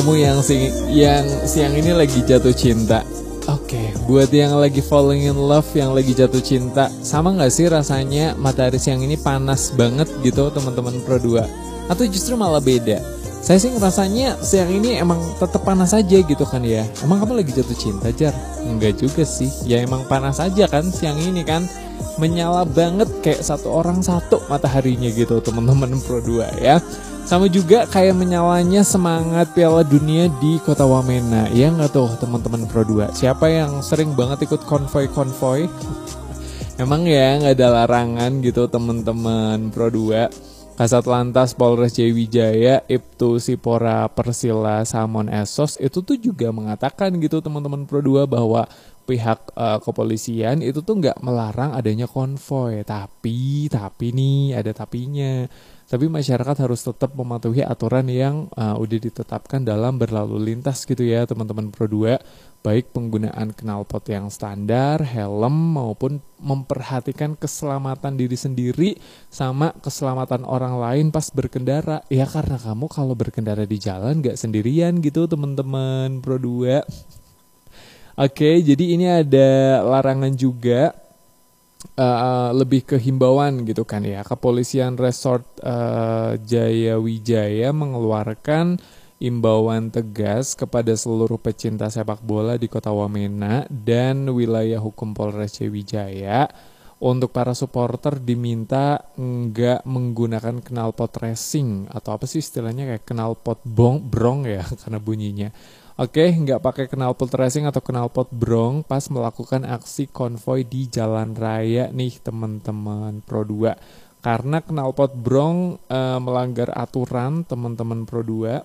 Kamu yang siang ini lagi jatuh cinta. Oke, buat yang lagi falling in love, yang lagi jatuh cinta, sama gak sih rasanya matahari siang ini panas banget gitu teman-teman Pro 2? Atau justru malah beda? Saya sih ngerasanya siang ini emang tetap panas aja gitu kan ya. Emang kamu lagi jatuh cinta, Jar? Enggak juga sih, ya emang panas aja kan siang ini kan. Menyala banget kayak satu orang satu mataharinya gitu teman-teman Pro 2 ya. Sama juga kayak menyalanya semangat Piala Dunia di Kota Wamena. Ya nggak tuh teman-teman Pro 2? Siapa yang sering banget ikut konvoy-konvoy? Emang ya nggak ada larangan gitu teman-teman Pro 2. Kasat Lantas Polres Jayawijaya, Ibtu Sipora Persila Samon Esos itu tuh juga mengatakan gitu teman-teman Pro 2 bahwa pihak kepolisian itu tuh nggak melarang adanya konvoy, tapi nih ada tapinya. Tapi masyarakat harus tetap mematuhi aturan yang udah ditetapkan dalam berlalu lintas gitu ya teman-teman Pro 2. Baik penggunaan knalpot yang standar, helm, maupun memperhatikan keselamatan diri sendiri sama keselamatan orang lain pas berkendara. Ya karena kamu kalau berkendara di jalan gak sendirian gitu teman-teman Pro 2. Oke, jadi ini ada larangan juga. Lebih ke himbauan gitu kan ya. Kepolisian Resort Jayawijaya mengeluarkan imbauan tegas kepada seluruh pecinta sepak bola di Kota Wamena dan wilayah hukum Polres Jayawijaya. Untuk para supporter diminta nggak menggunakan knalpot racing atau apa sih istilahnya kayak knalpot brong ya karena bunyinya. Oke, nggak pakai knalpot racing atau knalpot brong pas melakukan aksi konvoy di jalan raya nih teman-teman Pro 2. Karena knalpot brong melanggar aturan teman-teman Pro 2.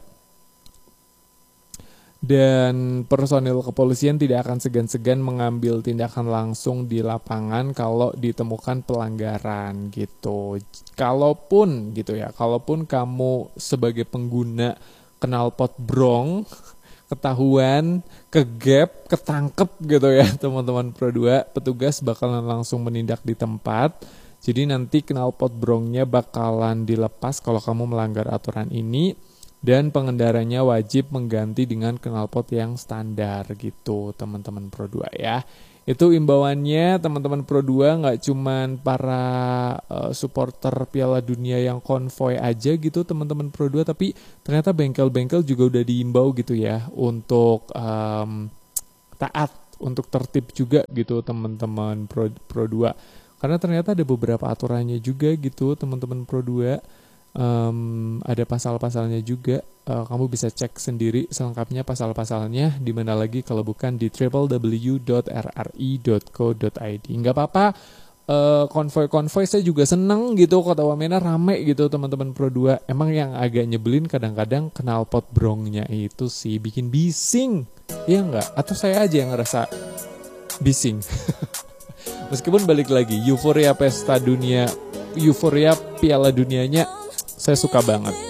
Dan personil kepolisian tidak akan segan-segan mengambil tindakan langsung di lapangan kalau ditemukan pelanggaran gitu. Kalaupun kamu sebagai pengguna knalpot brong ketahuan, kegap, ketangkep gitu ya teman-teman Pro 2, petugas bakalan langsung menindak di tempat. Jadi nanti knalpot brongnya bakalan dilepas kalau kamu melanggar aturan ini. Dan pengendaranya wajib mengganti dengan knalpot yang standar gitu teman-teman Pro 2 ya. Itu imbauannya teman-teman Pro 2, nggak cuman para supporter Piala Dunia yang konvoy aja gitu teman-teman Pro 2, tapi ternyata bengkel-bengkel juga udah diimbau gitu ya untuk taat, untuk tertib juga gitu teman-teman Pro 2. Karena ternyata ada beberapa aturannya juga gitu teman-teman Pro 2. Ada pasal-pasalnya juga. Kamu bisa cek sendiri selengkapnya pasal-pasalnya di mana lagi kalau bukan di www.rri.co.id. Nggak apa-apa, konvoy-konvoy saya juga seneng gitu, Kota Wamena rame gitu teman-teman Pro 2. Emang yang agak nyebelin kadang-kadang knalpot brongnya itu sih bikin bising. Ya nggak? Atau saya aja yang ngerasa bising. Meskipun balik lagi, euforia pesta dunia, euforia Piala Dunianya saya suka banget.